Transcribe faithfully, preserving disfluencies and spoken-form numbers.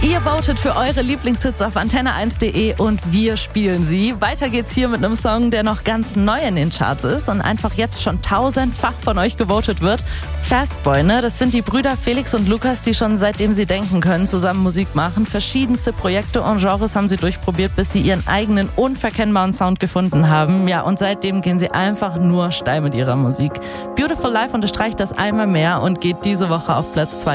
Ihr votet für eure Lieblingshits auf antenne eins punkt de und wir spielen sie. Weiter geht's hier mit einem Song, der noch ganz neu in den Charts ist und einfach jetzt schon tausendfach von euch gewotet wird. Fastboy, ne? Das sind die Brüder Felix und Lukas, die schon seitdem sie denken können, zusammen Musik machen. Verschiedenste Projekte und Genres haben sie durchprobiert, bis sie ihren eigenen unverkennbaren Sound gefunden haben. Ja, und seitdem gehen sie einfach nur steil mit ihrer Musik. Beautiful Life unterstreicht das einmal mehr und geht diese Woche auf Platz zwei.